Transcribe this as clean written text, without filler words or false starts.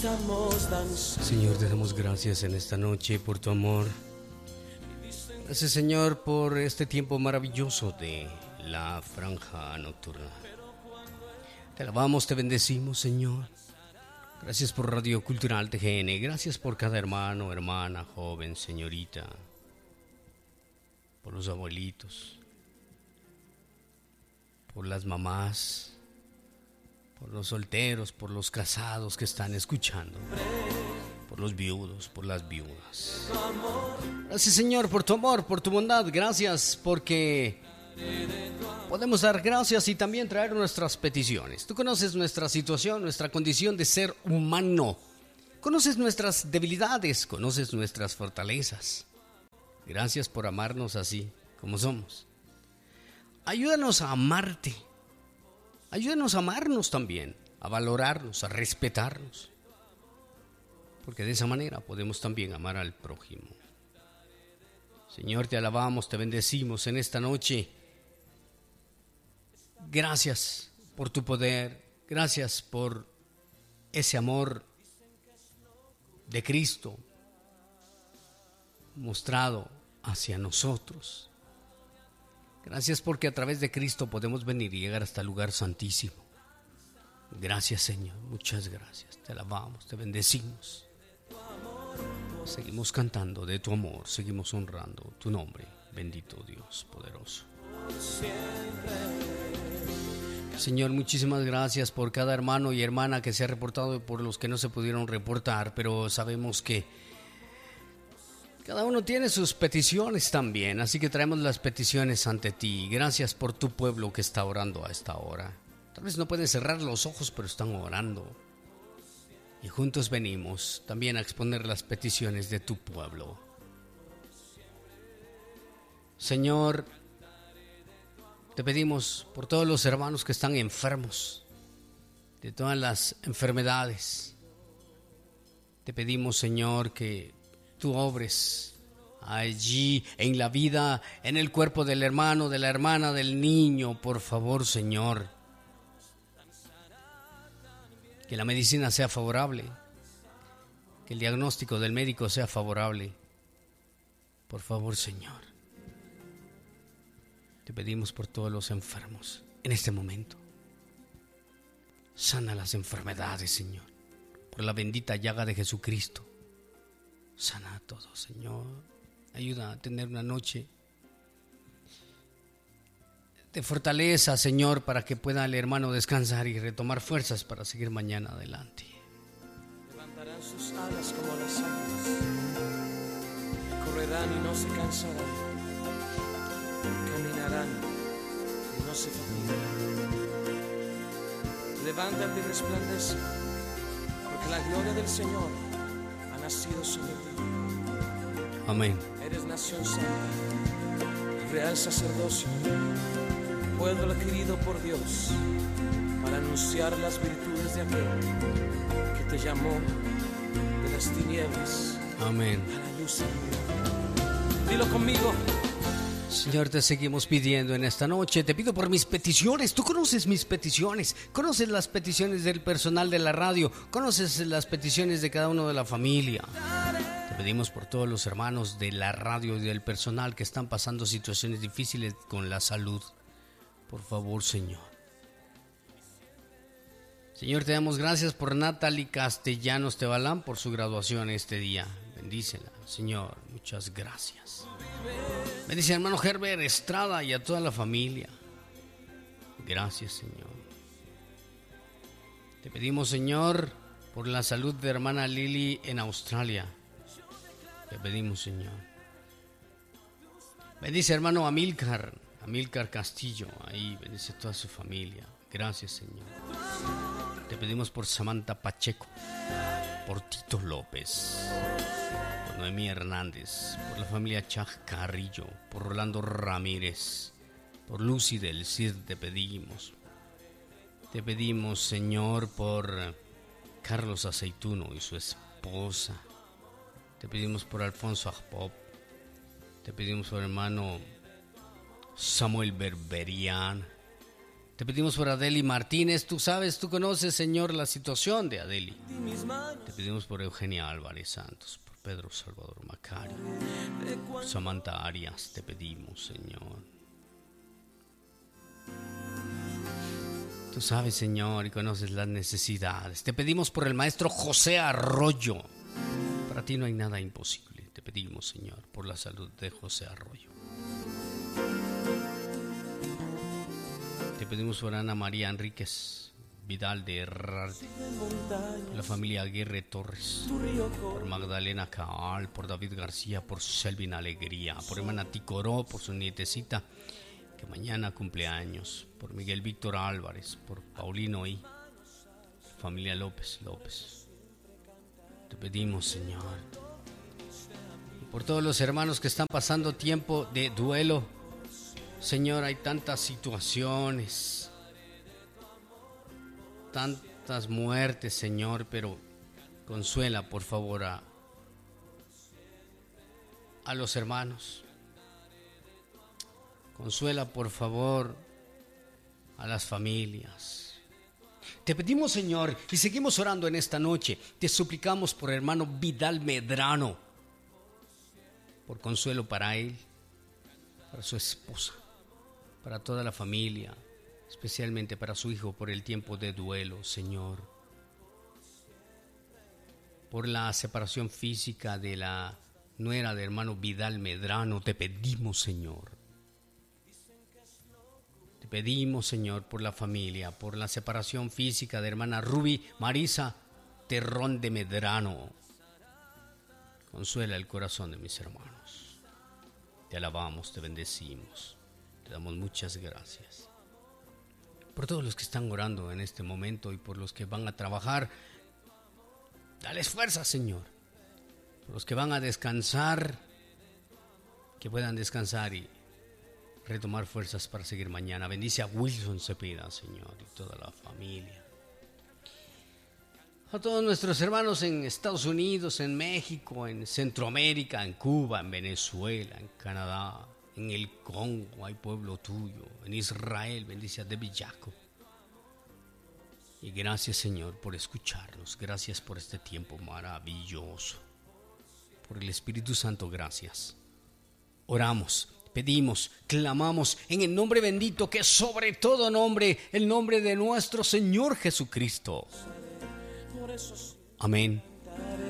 Señor, te damos gracias en esta noche por tu amor. Gracias, Señor, por este tiempo maravilloso de la franja nocturna. Te alabamos, te bendecimos, Señor. Gracias por Radio Cultural TGN. Gracias por cada hermano, hermana, joven, señorita. Por los abuelitos. Por las mamás. Por los solteros, por los casados que están escuchando. Por los viudos, por las viudas. Gracias, Señor, por tu amor, por tu bondad. Gracias porque podemos dar gracias y también traer nuestras peticiones. Tú conoces nuestra situación, nuestra condición de ser humano. Conoces nuestras debilidades, conoces nuestras fortalezas. Gracias por amarnos así como somos. Ayúdanos a amarte. Ayúdanos a amarnos también, a valorarnos, a respetarnos. Porque de esa manera podemos también amar al prójimo. Señor, te alabamos, te bendecimos en esta noche. Gracias por tu poder, gracias por ese amor de Cristo mostrado hacia nosotros. Gracias porque a través de Cristo podemos venir y llegar hasta el lugar santísimo. Gracias, Señor, muchas gracias. Te alabamos, te bendecimos. Seguimos cantando de tu amor, seguimos honrando tu nombre, bendito Dios poderoso. Señor, muchísimas gracias por cada hermano y hermana que se ha reportado y por los que no se pudieron reportar, pero sabemos que cada uno tiene sus peticiones también, así que traemos las peticiones ante ti. Gracias por tu pueblo que está orando a esta hora. Tal vez no pueden cerrar los ojos, pero están orando. Y juntos venimos también a exponer las peticiones de tu pueblo. Señor, te pedimos por todos los hermanos que están enfermos, de todas las enfermedades. Te pedimos, Señor, que tú obres allí en la vida, en el cuerpo del hermano, de la hermana, del niño, por favor, Señor. Que la medicina sea favorable, que el diagnóstico del médico sea favorable. Por favor, Señor. Te pedimos por todos los enfermos en este momento. Sana las enfermedades, Señor, por la bendita llaga de Jesucristo. Sana a todos, Señor. Ayuda a tener una noche de fortaleza, Señor, para que pueda el hermano descansar y retomar fuerzas para seguir mañana adelante. Levantarán sus alas como las águilas, correrán y no se cansarán, caminarán y no se fatigarán. Levántate y resplandece, porque la gloria del Señor ha nacido sobre ti. Amén. Eres nación santa, real sacerdocio, pueblo adquirido por Dios, para anunciar las virtudes de aquel que te llamó de las tinieblas. Amén. A la luz admirable. Dilo conmigo. Señor, te seguimos pidiendo en esta noche. Te pido por mis peticiones. Tú conoces mis peticiones. Conoces las peticiones del personal de la radio. Conoces las peticiones de cada uno de la familia. Te pedimos por todos los hermanos de la radio y del personal que están pasando situaciones difíciles con la salud. Por favor, Señor. Señor, te damos gracias por Natalie Castellanos Tebalán por su graduación este día. Bendícela, Señor. Muchas gracias. Bendice al hermano Herbert Estrada y a toda la familia. Gracias, Señor. Te pedimos, Señor, por la salud de hermana Lili en Australia. Te pedimos, Señor. Bendice hermano Amílcar Castillo. Ahí, bendice a toda su familia. Gracias, Señor. Te pedimos por Samantha Pacheco, por Tito López, por Noemí Hernández, por la familia Chaj Carrillo, por Rolando Ramírez, por Lucy del Cid. Te pedimos, Señor, por Carlos Aceituno y su esposa. Te pedimos por Alfonso Agpop. Te pedimos por hermano Samuel Berberian. Te pedimos por Adeli Martínez. Tú sabes, tú conoces, Señor, la situación de Adeli. Te pedimos por Eugenia Álvarez Santos, por Pedro Salvador Macario, por Samantha Arias. Te pedimos, Señor. Tú sabes, Señor, y conoces las necesidades. Te pedimos por el maestro José Arroyo. Para ti no hay nada imposible. Te pedimos, Señor, por la salud de José Arroyo. Te pedimos por Ana María Enríquez Vidal de Herrarte, por la familia Aguirre Torres, por Magdalena Caal, por David García, por Selvin Alegría, por hermana Ticoró, por su nietecita que mañana cumple años, por Miguel Víctor Álvarez, por Paulino y familia López. Te pedimos, Señor, y por todos los hermanos que están pasando tiempo de duelo. Señor, hay tantas situaciones, tantas muertes, Señor, pero consuela, por favor, a los hermanos. Consuela, por favor, a las familias. Te pedimos, Señor, y seguimos orando en esta noche. Te suplicamos por hermano Vidal Medrano, por consuelo para él, para su esposa, para toda la familia, especialmente para su hijo, por el tiempo de duelo, Señor. Por la separación física de la nuera de hermano Vidal Medrano, te pedimos, Señor. Te pedimos, Señor, por la familia, por la separación física de hermana Ruby Marisa Terrón de Medrano. Consuela el corazón de mis hermanos. Te alabamos, te bendecimos, te damos muchas gracias. Por todos los que están orando en este momento y por los que van a trabajar, dales fuerza, Señor. Por los que van a descansar, que puedan descansar y retomar fuerzas para seguir mañana. Bendice a Wilson Cepeda, Señor, y toda la familia. A todos nuestros hermanos en Estados Unidos, en México, en Centroamérica, en Cuba, en Venezuela, en Canadá, en el Congo, hay pueblo tuyo. En Israel, bendice a Debbie Jacob. Y gracias, Señor, por escucharnos. Gracias por este tiempo maravilloso. Por el Espíritu Santo, gracias. Oramos, pedimos, clamamos en el nombre bendito que es sobre todo nombre, el nombre de nuestro Señor Jesucristo. Amén